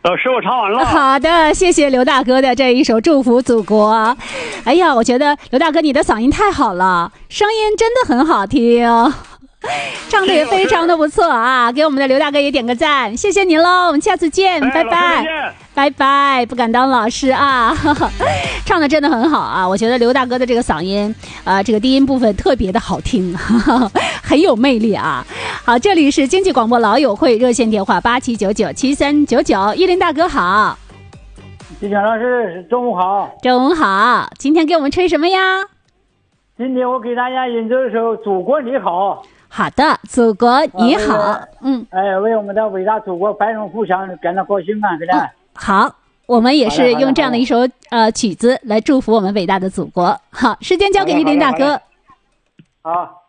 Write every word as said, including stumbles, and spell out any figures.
老师，我唱完了。 好的，谢谢刘大哥的这一首《祝福祖国》。哎呀，我觉得刘大哥你的嗓音太好了，声音真的很好听，唱的也非常的不错啊！给我们的刘大哥也点个赞，谢谢您喽，我们下次见， 哎、 拜拜，拜拜，不敢当老师啊，唱的真的很好啊！我觉得刘大哥的这个嗓音，啊、呃，这个低音部分特别的好听，很有魅力啊！好，这里是经济广播老友会热线电话八七九九七三九九，依林大哥好， 金强老师中午好， 中午好，今天给我们吹什么呀？ 今天我给大家演奏一首《祖国你好》。 好的，祖国你好，嗯， 哎，为我们的伟大祖国繁荣富强感到高兴啊，给大家、嗯。 好，我们也是用这样的一首呃曲子来祝福我们伟大的祖国。好，时间交给依林大哥。 好。